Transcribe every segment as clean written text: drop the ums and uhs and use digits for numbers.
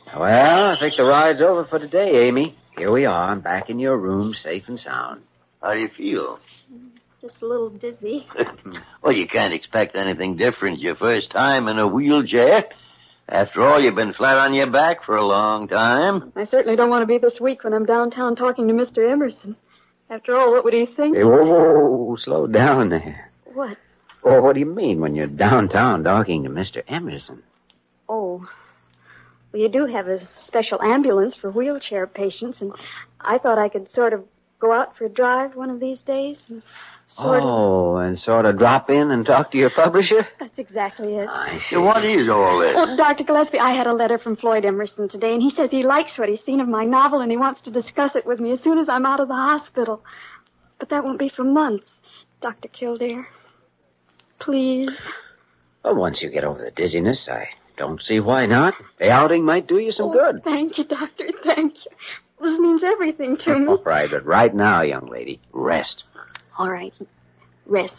Well, I think the ride's over for today, Amy. Here we are, back in your room, safe and sound. How do you feel? Just a little dizzy. Well, you can't expect anything different your first time in a wheelchair. After all, you've been flat on your back for a long time. I certainly don't want to be this weak when I'm downtown talking to Mr. Emerson. After all, what would he think? Hey, whoa, slow down there. What? Oh, what do you mean when you're downtown talking to Mr. Emerson? Oh, well, you do have a special ambulance for wheelchair patients, and I thought I could sort of go out for a drive one of these days and and sort of drop in and talk to your publisher? That's exactly it. I see. So what is all this? Oh, Dr. Gillespie, I had a letter from Floyd Emerson today, and he says he likes what he's seen of my novel, and he wants to discuss it with me as soon as I'm out of the hospital. But that won't be for months. Dr. Kildare, please. Well, once you get over the dizziness, I don't see why not. The outing might do you some good. Thank you, Doctor, thank you. This means everything to me. All right, but right now, young lady, rest. All right, rest.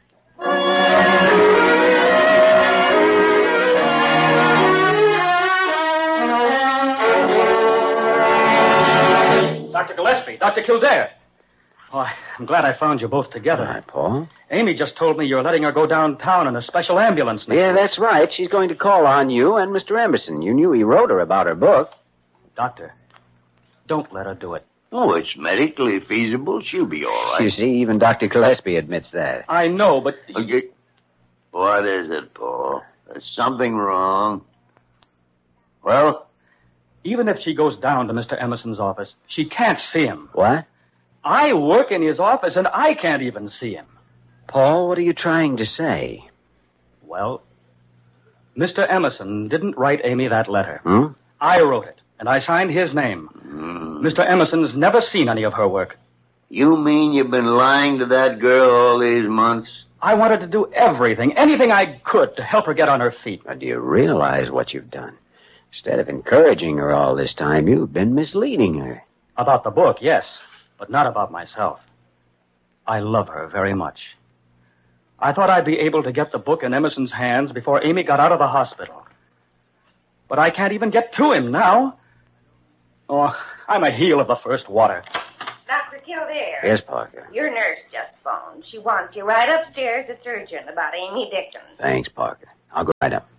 Dr. Gillespie, Dr. Kildare. Oh, I'm glad I found you both together. All right, Paul. Amy just told me you're letting her go downtown in a special ambulance next Yeah, week. that's right. She's going to call on you and Mr. Emerson. You knew he wrote her about her book. Doctor, don't let her do it. Oh, it's medically feasible. She'll be all right. You see, even Dr. Gillespie admits that. I know, but... Okay. What is it, Paul? There's something wrong. Well? Even if she goes down to Mr. Emerson's office, she can't see him. What? I work in his office, and I can't even see him. Paul, what are you trying to say? Well, Mr. Emerson didn't write Amy that letter. Hmm? I wrote it, and I signed his name. Mr. Emerson's never seen any of her work. You mean you've been lying to that girl all these months? I wanted to do everything, anything I could to help her get on her feet. Now, do you realize what you've done? Instead of encouraging her all this time, you've been misleading her. About the book, yes, but not about myself. I love her very much. I thought I'd be able to get the book in Emerson's hands before Amy got out of the hospital. But I can't even get to him now. Oh, I'm a heel of the first water. Dr. Kildare. Yes, Parker. Your nurse just phoned. She wants you right upstairs, a surgeon, about Amy Dickens. Thanks, Parker. I'll go right up.